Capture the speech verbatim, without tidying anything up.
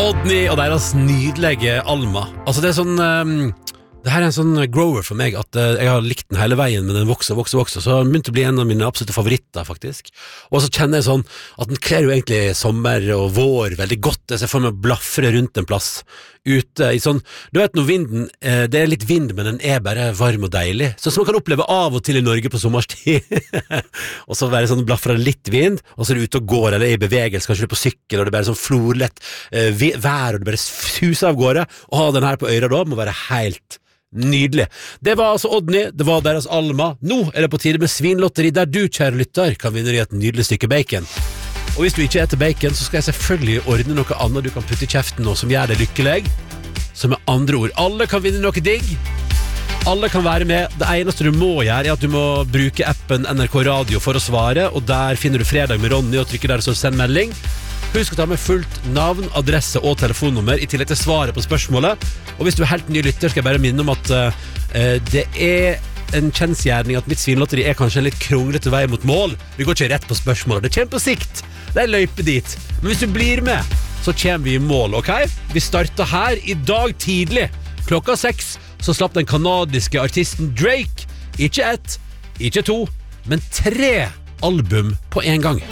Odny og deres nydelige Alma. Altså det er sånn um, det her er en sånn grower for meg at uh, jeg har likt den hele veien, men den vokser, vokser, vokser. Så den begynte å bli en av mine absolutte favoritter faktisk. Og så kjenner jeg sånn at den kler jo egentlig sommer og vår veldig godt. Jeg ser for meg blafre rundt en plass ute i sånn, du vet når vinden, eh, det er litt vind, men den er bare varm og deilig. Sånn som man kan oppleve av og til i Norge på sommerstid. Og så være sånn blafre litt vind, og så er du ute og går eller er i bevegelse, kanskje du er på sykkel, og det er bare sånn florlett eh, vær, og du bare suser av gårde. Og ha den her på øyre da må være helt nydelig. Det var altså Odny, det var deres Alma. Nå er det på tide med svinlotteri, der du, kjære lytter, kan vinne i et nydelig stykke bacon. Og hvis du ikke eter bacon, så skal jeg selvfølgelig ordne noe annet du kan putte i kjeften nå som gjør deg lykkelig. Så med andre ord, alle kan vinne noe digg. Alle kan være med. Det eneste du må gjøre er at du må bruke appen N R K Radio for å svare, og der finner du Fredag med Ronny og trykker der så send melding. Husk å ta med fullt navn, adresse og telefonnummer i tillegg til svaret på spørsmålet. Og hvis du er helt ny lytter, skal jeg bare minne om at uh, det er en kjensgjerning at mitt svinlotteri er kanskje en litt kronglete vei mot mål. Vi går ikke rett på spørsmålet. Det kommer på sikt. Det er løype dit. Men hvis du blir med, så kommer vi i mål, ok? Vi starter her i dag tidlig. Klokka seks så slapp den kanadiske artisten Drake ikke ett, ikke to, men tre album på en gang.